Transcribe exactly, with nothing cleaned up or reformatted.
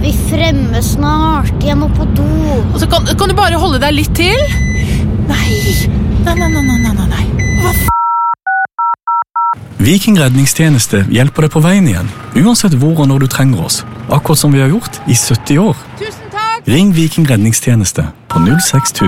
vi fremme snart? Jeg må på do. Og så kan, kan du bare holde deg litt til? Nei, nei, nei, nei, nei, nei, nei. Hva f***? Viking redningstjeneste hjelper deg på veien igjen, uansett hvor og når du trenger oss. Akkurat som vi har gjort i sytti år. Tusen takk! Ring Viking redningstjeneste på null seks tusen.